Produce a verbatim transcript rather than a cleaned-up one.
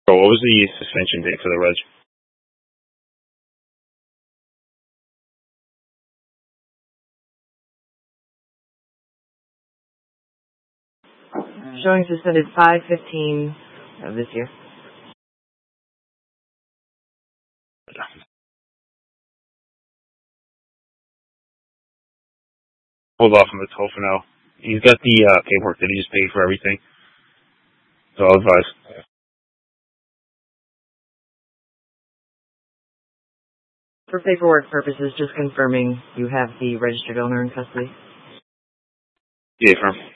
So what was the suspension date for the reg? Showing suspended five fifteen of this year. Hold off on the toll for now. He's got the uh, paperwork that he just paid for everything. So I'll advise. For paperwork purposes, just confirming you have the registered owner in custody. Yeah, firm.